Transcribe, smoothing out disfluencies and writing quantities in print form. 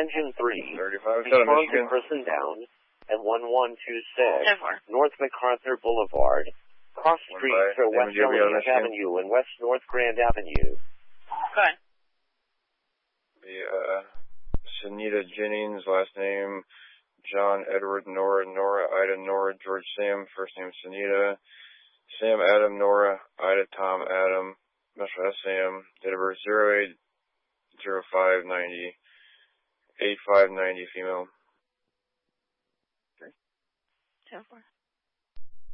Engine 3. 35, Respond to Michigan. person down at 1126 10-4. North MacArthur Boulevard. Cross street to West Elliott Avenue and West North Grand Avenue. Go ahead. Sunita Jennings, last name John Edward Nora Ida Nora George Sam, first name Sunita. Sam Adam Nora Ida Tom Adam, Metro Sam, date of birth 080590, 8590 female.